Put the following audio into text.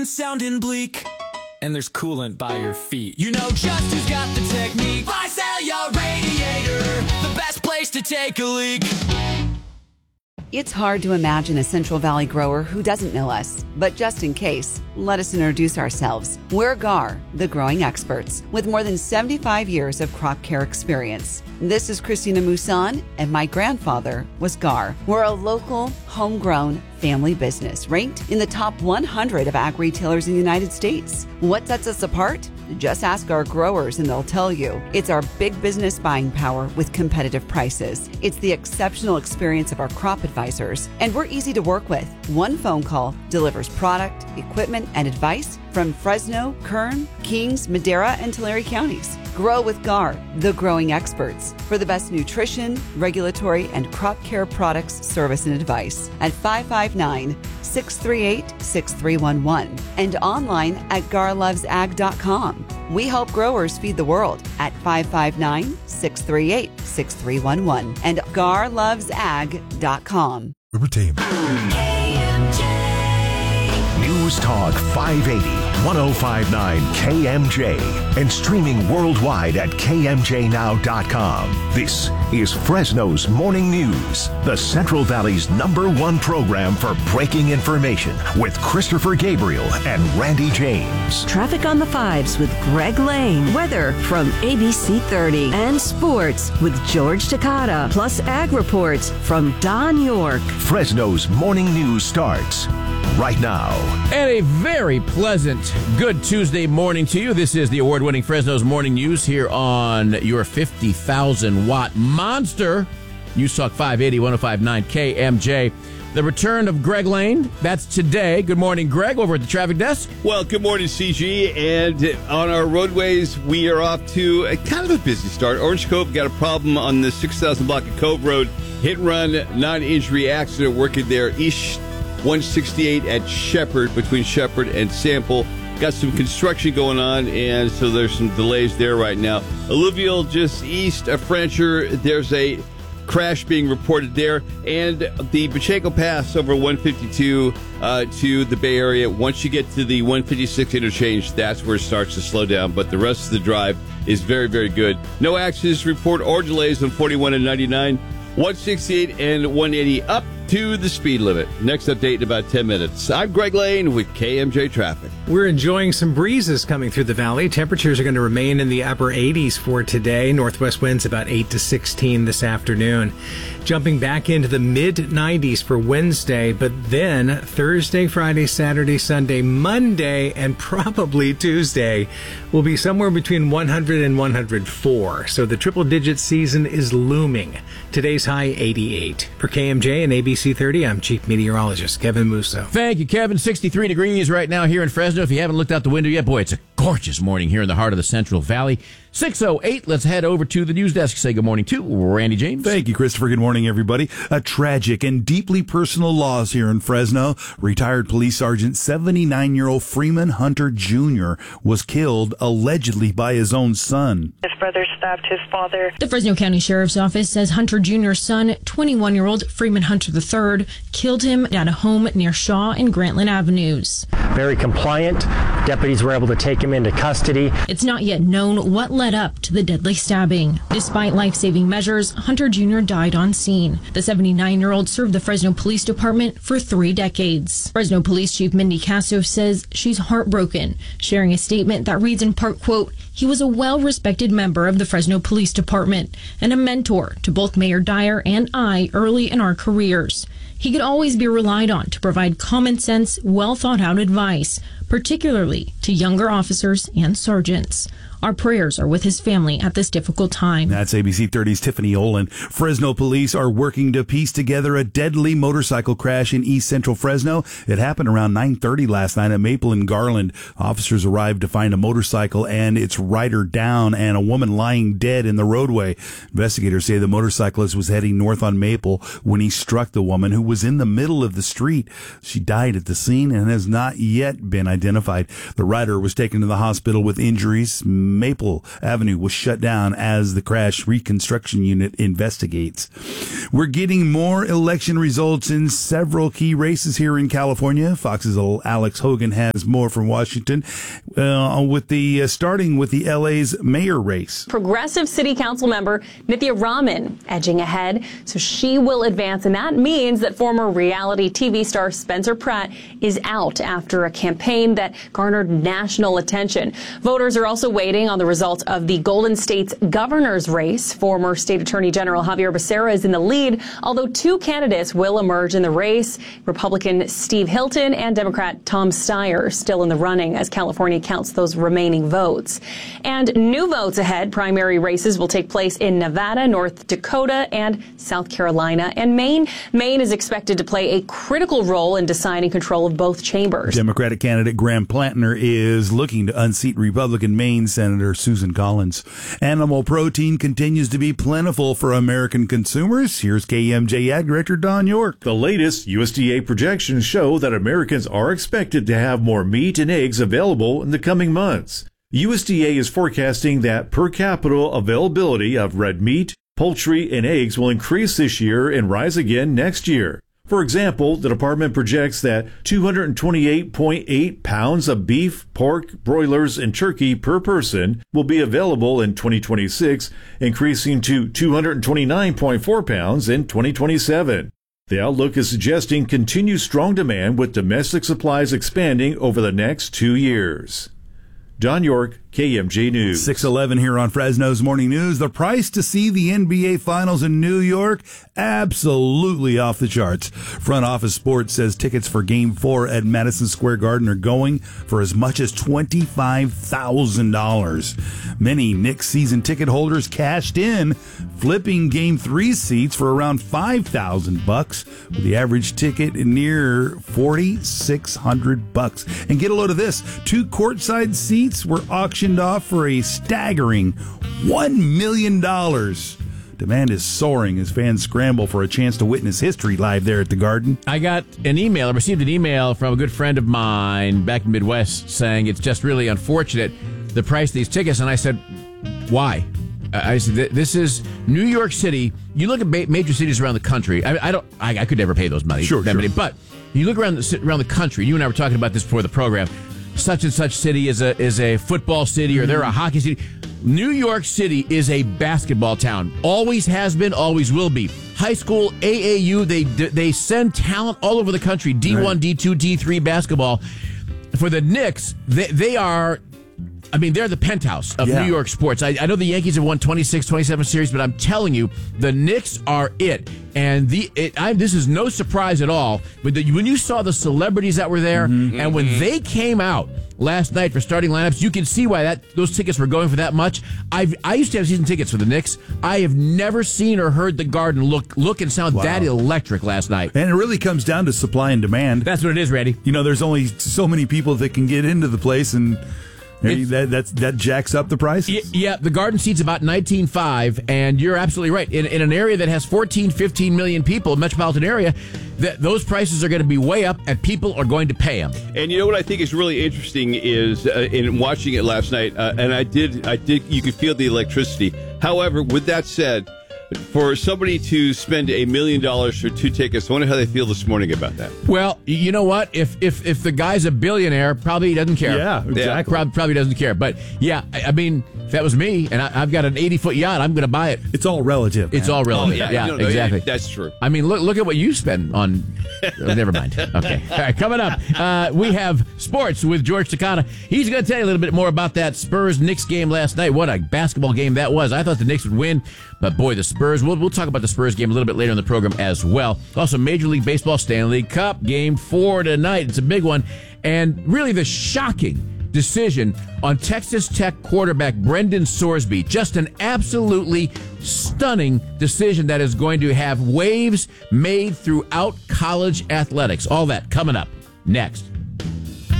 sounding bleak, and there's coolant by your feet. You know just who's got the technique. Visalia Radiator, the best place to take a leak. It's hard to imagine a Central Valley grower who doesn't know us, but just in case, let us introduce ourselves. We're GAR, the growing experts, with more than 75 years of crop care experience. This is Christina Musan, and my grandfather was GAR. We're a local, homegrown family business ranked in the top 100 of ag retailers in the United States. What sets us apart? Just ask our growers and they'll tell you. It's our big business buying power with competitive prices. It's the exceptional experience of our crop advisors, and we're easy to work with. One phone call delivers product, equipment, and advice from Fresno, Kern, Kings, Madera, and Tulare counties. Grow with GAR, the growing experts, for the best nutrition, regulatory, and crop care products, service, and advice at 559-638-6311 and online at garlovesag.com. We help growers feed the world at 559-638-6311 and garlovesag.com. News Talk 580, 1059 KMJ, and streaming worldwide at KMJNow.com. This is Fresno's Morning News, the Central Valley's #1 program for breaking information with Christopher Gabriel and Randy James. Traffic on the fives with Greg Lane. Weather from ABC 30. And sports with George Takata. Plus ag reports from Don York. Fresno's Morning News starts right now. And a very pleasant, good Tuesday morning to you. This is the award-winning Fresno's Morning News here on your 50,000-watt monster. News Talk 580, 1059 KMJ. The return of Greg Lane. That's today. Good morning, Greg, over at the traffic desk. Well, good morning, CG. And on our roadways, we are off to a kind of a busy start. Orange Cove got a problem on the 6,000 block of Cove Road. Hit and run, non-injury accident working there. East 168 at Shepherd, between Shepherd and Sample. Got some construction going on, and so there's some delays there right now. Alluvial just east of Francher, there's a crash being reported there. And the Pacheco Pass over 152 to the Bay Area. Once you get to the 156 interchange, that's where it starts to slow down. But the rest of the drive is very, very good. No accidents report or delays on 41 and 99. 168 and 180 up to the speed limit. Next update in about 10 minutes. I'm Greg Lane with KMJ Traffic. We're enjoying some breezes coming through the valley. Temperatures are going to remain in the upper 80s for today. Northwest winds about 8 to 16 this afternoon. Jumping back into the mid-90s for Wednesday, but then Thursday, Friday, Saturday, Sunday, Monday, and probably Tuesday will be somewhere between 100 and 104. So the triple-digit season is looming. Today's high 88. For KMJ and ABC 30, I'm Chief Meteorologist Kevin Musso. Thank you, Kevin. 63 degrees right now here in Fresno. If you haven't looked out the window yet, boy, it's a gorgeous morning here in the heart of the Central Valley. 6:08, let's head over to the news desk. Say good morning to Randy James. Thank you, Christopher. Good morning, everybody. A tragic and deeply personal loss here in Fresno. Retired police sergeant 79-year-old Freeman Hunter Jr. was killed allegedly by his own son. His brother stabbed his father. The Fresno County Sheriff's Office says Hunter Jr.'s son, 21-year-old Freeman Hunter III, killed him at a home near Shaw and Grantland Avenues. Very compliant. Deputies were able to take him into custody. It's not yet known what led up to the deadly stabbing. Despite life-saving measures, Hunter Jr. died on scene. The 79-year-old served the Fresno Police Department for 3 decades. Fresno Police Chief Mindy Casso says she's heartbroken, sharing a statement that reads in part, quote, "He was a well-respected member of the Fresno Police Department and a mentor to both Mayor Dyer and I early in our careers. He could always be relied on to provide common sense, well-thought-out advice, particularly to younger officers and sergeants. Our prayers are with his family at this difficult time." That's ABC 30's Tiffany Olin. Fresno police are working to piece together a deadly motorcycle crash in East Central Fresno. It happened around 9:30 last night at Maple and Garland. Officers arrived to find a motorcycle and its rider down and a woman lying dead in the roadway. Investigators say the motorcyclist was heading north on Maple when he struck the woman, who was in the middle of the street. She died at the scene and has not yet been identified. The rider was taken to the hospital with injuries. Maple Avenue was shut down as the crash reconstruction unit investigates. We're getting more election results in several key races here in California. Fox's Alex Hogan has more from Washington, starting with the LA's mayor race. Progressive City Council member Nithya Raman edging ahead, so she will advance, and that means that former reality TV star Spencer Pratt is out after a campaign that garnered national attention. Voters are also waiting on the results of the Golden State's governor's race. Former State Attorney General Javier Becerra is in the lead, although two candidates will emerge in the race. Republican Steve Hilton and Democrat Tom Steyer still in the running as California counts those remaining votes. And new votes ahead. Primary races will take place in Nevada, North Dakota, and South Carolina. And Maine is expected to play a critical role in deciding control of both chambers. Democratic candidate Graham Plantner is looking to unseat Republican Maine Senator Susan Collins. Animal protein continues to be plentiful for American consumers. Here's KMJ Ag Director Don York. The latest USDA projections show that Americans are expected to have more meat and eggs available in the coming months. USDA is forecasting that per capita availability of red meat, poultry, and eggs will increase this year and rise again next year. For example, the department projects that 228.8 pounds of beef, pork, broilers, and turkey per person will be available in 2026, increasing to 229.4 pounds in 2027. The outlook is suggesting continued strong demand with domestic supplies expanding over the next 2 years. Don York, KMJ News. 6:11 here on Fresno's Morning News. The price to see the NBA Finals in New York, absolutely off the charts. Front Office Sports says tickets for Game 4 at Madison Square Garden are going for as much as $25,000. Many Knicks season ticket holders cashed in, flipping Game 3 seats for around $5,000, with the average ticket near $4,600. And get a load of this: 2 courtside seats were auctioned off for a staggering $1 million. Demand is soaring as fans scramble for a chance to witness history live there at the Garden. I received an email from a good friend of mine back in the Midwest saying it's just really unfortunate, the price of these tickets. And I said, why? I said, this is New York City. You look at major cities around the country. I could never pay those money. Sure. Money, but you look around the country. You and I were talking about this before the program. Such and such city is a football city, or they're a hockey city. New York City is a basketball town. Always has been, always will be. High school, AAU, they send talent all over the country. D1, right. D2, D3 basketball. For the Knicks, they are, they're the penthouse of New York sports. I know the Yankees have won 26, 27 series, but I'm telling you, the Knicks are it. And this is no surprise at all. But when you saw the celebrities that were there, and when they came out last night for starting lineups, you can see why those tickets were going for that much. I used to have season tickets for the Knicks. I have never seen or heard the Garden look and sound that electric last night. And it really comes down to supply and demand. That's what it is, Randy. There's only so many people that can get into the place, and that jacks up the prices? Yeah, the Garden seats about 19.5, and you're absolutely right. In an area that has 14, 15 million people, metropolitan area, those prices are going to be way up, and people are going to pay them. And you know what I think is really interesting is in watching it last night, and I did. You could feel the electricity. However, with that said, for somebody to spend $1 million for 2 tickets, I wonder how they feel this morning about that. Well, you know what? If the guy's a billionaire, probably he doesn't care. Yeah, exactly. Probably doesn't care. But yeah, if that was me and I've got an 80-foot yacht, I'm going to buy it. It's all relative. It's all relative. Yeah, exactly. That's true. Look at what you spend on. Never mind. Okay. All right. Coming up, we have sports with George Takata. He's going to tell you a little bit more about that Spurs-Knicks game last night. What a basketball game that was. I thought the Knicks would win, but boy, the Spurs. We'll talk about the Spurs game a little bit later in the program as well. Also, Major League Baseball Stanley Cup Game 4 tonight. It's a big one. And really the shocking decision on Texas Tech quarterback Brendan Sorsby. Just an absolutely stunning decision that is going to have waves made throughout college athletics. All that coming up next.